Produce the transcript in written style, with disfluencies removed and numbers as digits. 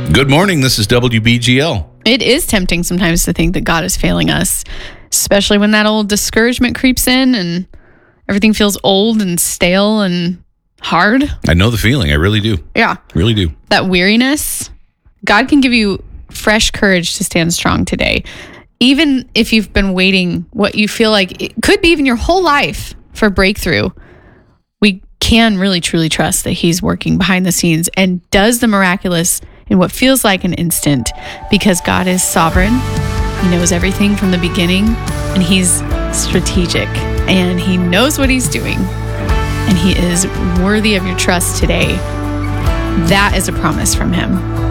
Good morning. This is WBGL. It is tempting sometimes to think that God is failing us, especially when that old discouragement creeps in and everything feels old and stale and hard. I know the feeling. I really do. Yeah. Really do. That weariness. God can give you fresh courage to stand strong today. Even if you've been waiting what you feel like it could be even your whole life for breakthrough, we can really truly trust that He's working behind the scenes and does the miraculous in what feels like an instant, because God is sovereign. He knows everything from the beginning, and He's strategic, and He knows what He's doing, and He is worthy of your trust today. That is a promise from Him.